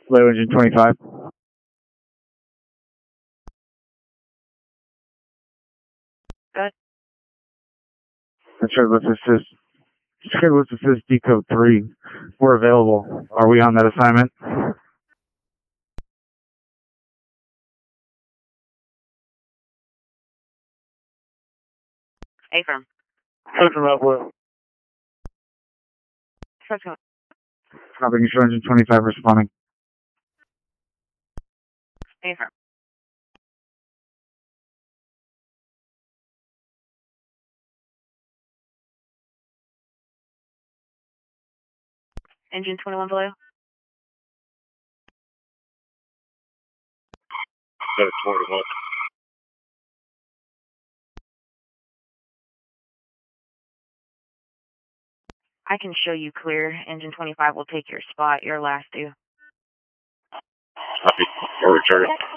Low engine 25. Good. Let's assist. Let's assist decode 3. We're available. Are we on that assignment? Affirm. Affirm up, Will. First go. Copying show engine 25 responding. Affirm. Engine 21 below. That's 41. I can show you clear. Engine 25 will take your spot. Your last due. Copy. Or return.